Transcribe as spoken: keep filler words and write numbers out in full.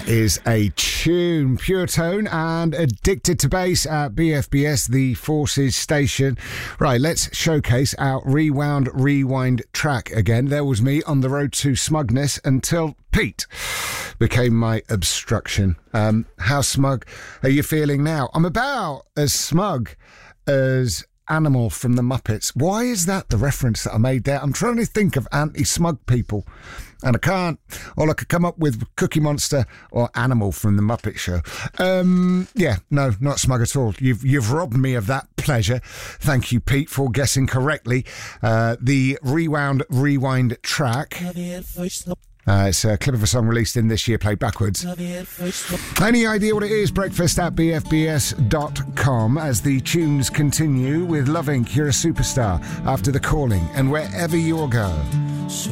is a tune. Pure Tone and Addicted to Bass at B F B S, the Forces station. Right, let's showcase our Rewound Rewind track again. There was me on the road to smugness until Pete became my obstruction. Um, how smug are you feeling now? I'm about as smug as Animal from the Muppets. Why is that the reference that I made there? I'm trying to think of anti-smug people, and I can't. All I could come up with Cookie Monster or Animal from the Muppet Show. Um, yeah, no, not smug at all. You've you've robbed me of that pleasure. Thank you, Pete, for guessing correctly. Uh, the Rewound Rewind track. Uh, it's a clip of a song released in this year, played backwards. Any idea what it is? Breakfast at b f b s dot com as the tunes continue with Love Incorporated. You're a Superstar, After the Calling, and Wherever You'll Go.